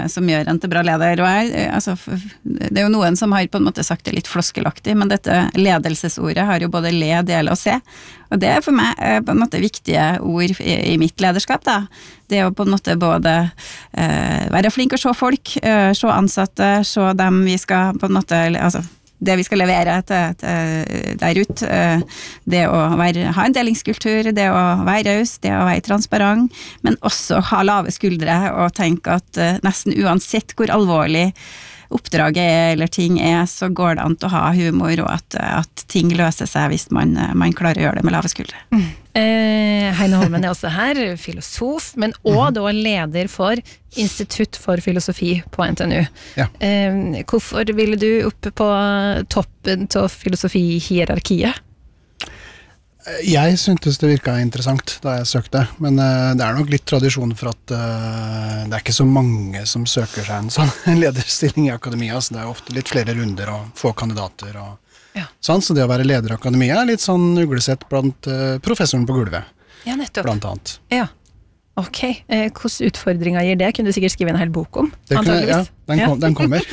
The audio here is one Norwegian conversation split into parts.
som gjør en til bra leder, og altså, det jo noen som har på en måte sagt det litt floskelaktig, men dette ledelsesordet har jo både le, dele og se, og det for meg på en måte viktige ord i mitt lederskap da, det å på en måte både være flink å se folk, se ansatte, se dem vi skal på en måte, altså det vi skal levere der ut, det å ha en delingskultur, det å være raus, det å være transparent, men også ha lave skuldre og tenke at nesten uansett hvor alvorlig oppdraget eller ting så går det an til å ha humor, og at ting løser seg hvis man klarer å gjøre det med lave skuldre. Heine Holmen også her, filosof, men også da leder for Institutt for filosofi på NTNU. Ja. Hvorfor ville du oppe på toppen av filosofihierarkiet? Jeg syntes det virket interessant da jeg søkte, men det nok litt tradisjon for at det ikke så mange som søker seg en sånn lederstilling i akademia, så det ofte litt flere runder og få kandidater og sånn, så det å være leder i akademia litt sånn uglesett blant professoren på gulvet. Ja, nettopp. Blant annet. Ja, ok. Hvordan utfordringer gir det? Kunne du sikkert skrive en hel bok om? Ja, den kommer.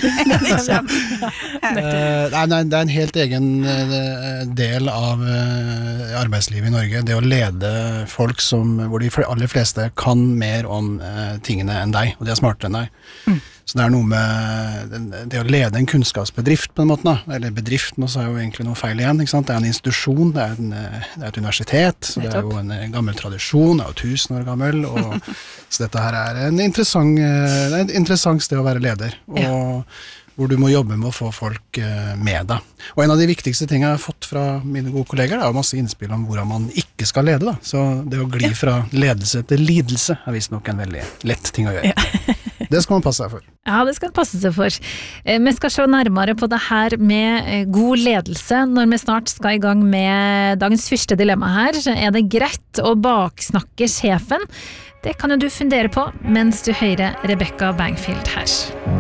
Det en helt egen del av arbeidslivet i Norge, det å lede folk hvor de aller fleste kan mer om tingene enn deg, og de smartere enn deg. Så det noe med det å lede en kunnskapsbedrift på en måte, da. Eller bedrift, nå så jo egentlig noe feil igjen, ikke sant? Det en institusjon, det et universitet, så det jo en gammel tradisjon, det jo 1000 år gammel, og så dette her en interessant sted å være leder, og hvor du må jobbe med å få folk med deg. Og en av de viktigste tingene jeg har fått fra mine gode kolleger, jo masse innspill om hvordan man ikke skal lede, da. Så det å gli fra ledelse til lidelse visst nok en veldig lett ting å gjøre. Det skal man passe seg for. Ja, det skal man passe seg for. Vi skal se nærmere på det her med god ledelse når vi snart skal i gang med dagens første dilemma her. Det greit å baksnakke sjefen? Det kan jo du fundere på mens du hører Rebecca Bangfield her.